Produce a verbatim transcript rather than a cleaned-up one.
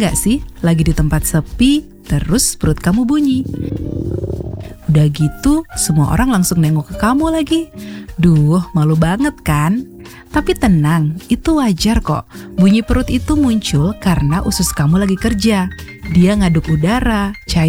nggak sih lagi di tempat sepi, terus perut kamu bunyi? Udah gitu, semua orang langsung nengok ke kamu lagi. Duh, malu banget kan? Tapi tenang, itu wajar kok. Bunyi perut itu muncul karena usus kamu lagi kerja. Dia ngaduk udara, cair